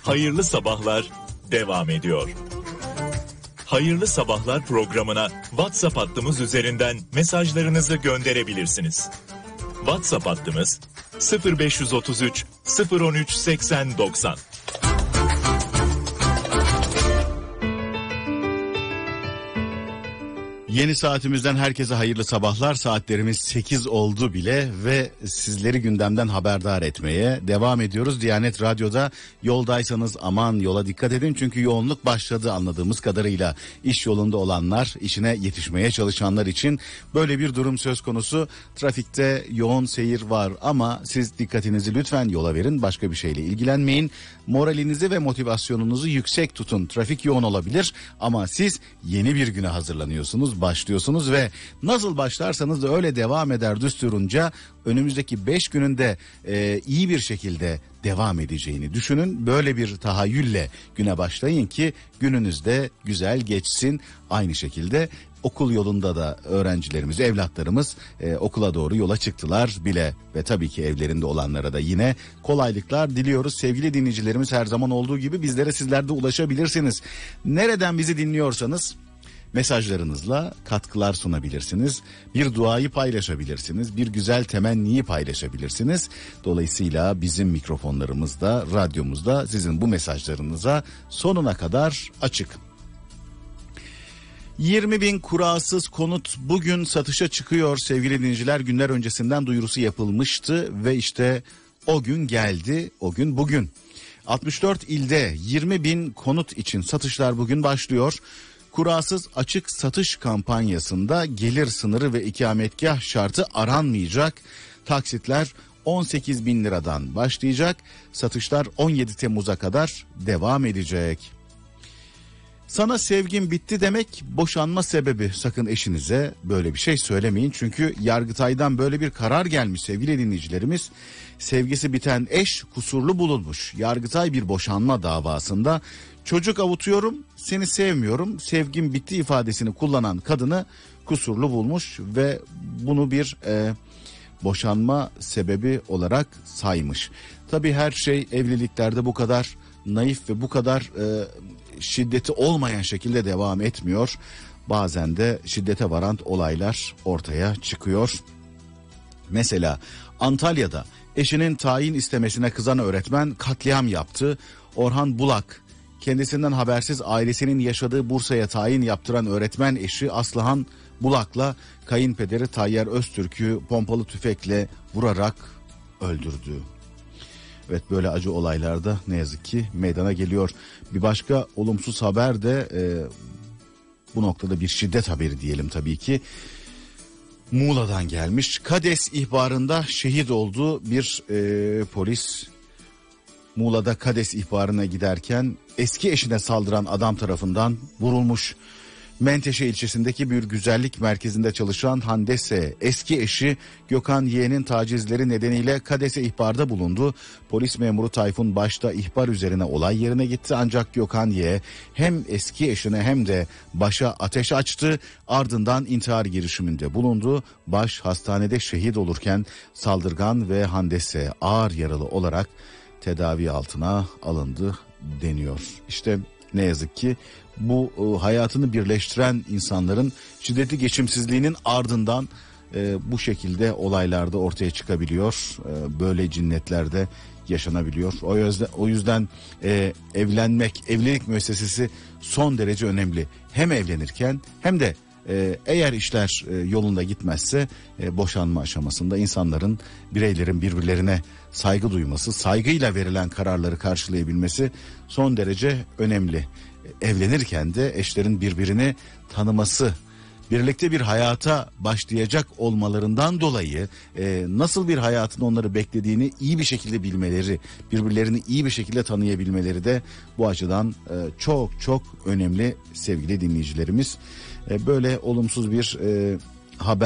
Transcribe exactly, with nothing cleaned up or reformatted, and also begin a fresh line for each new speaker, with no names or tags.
Hayırlı Sabahlar devam ediyor. Hayırlı Sabahlar programına WhatsApp hattımız üzerinden mesajlarınızı gönderebilirsiniz. WhatsApp hattımız sıfır beş otuz üç sıfır on üç seksen doksan.
Yeni saatimizden herkese hayırlı sabahlar. Saatlerimiz sekiz oldu bile ve sizleri gündemden haberdar etmeye devam ediyoruz. Diyanet Radyo'da yoldaysanız aman yola dikkat edin, çünkü yoğunluk başladı anladığımız kadarıyla. İş yolunda olanlar, işine yetişmeye çalışanlar için böyle bir durum söz konusu. Trafikte yoğun seyir var ama siz dikkatinizi lütfen yola verin, başka bir şeyle ilgilenmeyin. Moralinizi ve motivasyonunuzu yüksek tutun. Trafik yoğun olabilir ama siz yeni bir güne hazırlanıyorsunuz, başlıyorsunuz ve nasıl başlarsanız da öyle devam eder düsturunca önümüzdeki beş gününde e, iyi bir şekilde devam edeceğini düşünün. Böyle bir tahayyülle güne başlayın ki gününüz de güzel geçsin. Aynı şekilde okul yolunda da öğrencilerimiz, evlatlarımız e, okula doğru yola çıktılar bile ve tabii ki evlerinde olanlara da yine kolaylıklar diliyoruz. Sevgili dinleyicilerimiz, her zaman olduğu gibi bizlere sizler de ulaşabilirsiniz. Nereden bizi dinliyorsanız mesajlarınızla katkılar sunabilirsiniz. Bir duayı paylaşabilirsiniz. Bir güzel temenniyi paylaşabilirsiniz. Dolayısıyla bizim mikrofonlarımızda, radyomuzda sizin bu mesajlarınıza sonuna kadar açık. yirmi bin kurasız konut bugün satışa çıkıyor sevgili dinleyiciler. Günler öncesinden duyurusu yapılmıştı ve işte o gün geldi. O gün bugün. altmış dört ilde yirmi bin konut için satışlar bugün başlıyor. Kurasız açık satış kampanyasında gelir sınırı ve ikametgah şartı aranmayacak. Taksitler on sekiz bin liradan başlayacak. Satışlar on yedi Temmuz'a kadar devam edecek. Sana sevgim bitti demek boşanma sebebi. Sakın eşinize böyle bir şey söylemeyin. Çünkü Yargıtay'dan böyle bir karar gelmiş sevgili dinleyicilerimiz. Sevgisi biten eş kusurlu bulunmuş. Yargıtay bir boşanma davasında çocuk avutuyorum, seni sevmiyorum, sevgim bitti ifadesini kullanan kadını kusurlu bulmuş ve bunu bir e, boşanma sebebi olarak saymış. Tabii her şey evliliklerde bu kadar naif ve bu kadar e, şiddeti olmayan şekilde devam etmiyor. Bazen de şiddete varan olaylar ortaya çıkıyor. Mesela Antalya'da eşinin tayin istemesine kızan öğretmen katliam yaptı. Orhan Bulak kendisinden habersiz ailesinin yaşadığı Bursa'ya tayin yaptıran öğretmen eşi Aslıhan Bulak'la kayınpederi Tayyar Öztürk'ü pompalı tüfekle vurarak öldürdü. Evet, böyle acı olaylarda ne yazık ki meydana geliyor. Bir başka olumsuz haber de e, bu noktada bir şiddet haberi diyelim tabii ki. Muğla'dan gelmiş. Kades ihbarında şehit oldu bir e, polis. Muğla'da Kades ihbarına giderken eski eşine saldıran adam tarafından vurulmuş. Menteşe ilçesindeki bir güzellik merkezinde çalışan Hande S. eski eşi Gökhan Y'nin tacizleri nedeniyle Kades'e ihbarda bulundu. Polis memuru Tayfun başta ihbar üzerine olay yerine gitti ancak Gökhan Y. hem eski eşine hem de başa ateş açtı. Ardından intihar girişiminde bulundu. Baş hastanede şehit olurken saldırgan ve Hande S. ağır yaralı olarak tedavi altına alındı deniyor. İşte ne yazık ki bu e, hayatını birleştiren insanların şiddetli geçimsizliğinin ardından e, bu şekilde olaylarda ortaya çıkabiliyor. E, böyle cinnetlerde yaşanabiliyor. O yüzden, o yüzden e, evlenmek, evlilik müessesesi son derece önemli. Hem evlenirken hem de e, eğer işler e, yolunda gitmezse e, boşanma aşamasında insanların, bireylerin birbirlerine saygı duyması, saygıyla verilen kararları karşılayabilmesi son derece önemli. Evlenirken de eşlerin birbirini tanıması, birlikte bir hayata başlayacak olmalarından dolayı e, nasıl bir hayatın onları beklediğini iyi bir şekilde bilmeleri, birbirlerini iyi bir şekilde tanıyabilmeleri de bu açıdan e, çok çok önemli sevgili dinleyicilerimiz. E, böyle olumsuz bir e, haber